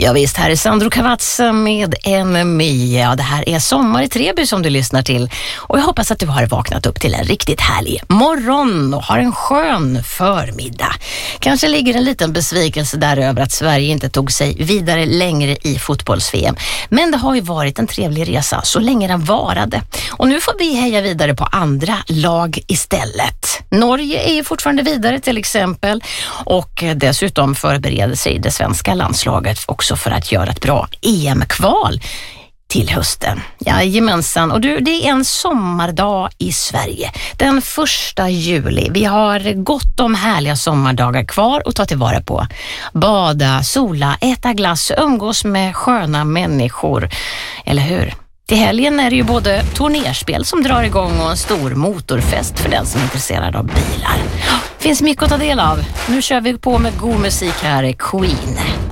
Ja visst, här är Sandro Cavazza med NMI. Ja, det här är Sommar i Treby som du lyssnar till. Och jag hoppas att du har vaknat upp till en riktigt härlig morgon och har en skön förmiddag. Kanske ligger en liten besvikelse där över att Sverige inte tog sig vidare längre i fotbolls-VM. Men det har ju varit en trevlig resa så länge den varade. Och nu får vi heja vidare på andra lag istället. Norge är ju fortfarande vidare till exempel. Och dessutom förbereder sig det svenska landslaget också för att göra ett bra EM-kval till hösten. Jajamensan. Och du, det är en sommardag i Sverige. Den 1 juli. Vi har gott om härliga sommardagar kvar att ta tillvara på. Bada, sola, äta glass, umgås med sköna människor. Eller hur? Till helgen är det ju både turnerspel som drar igång och en stor motorfest för den som är intresserad av bilar. Finns mycket att ta del av. Nu kör vi på med god musik här i Queen.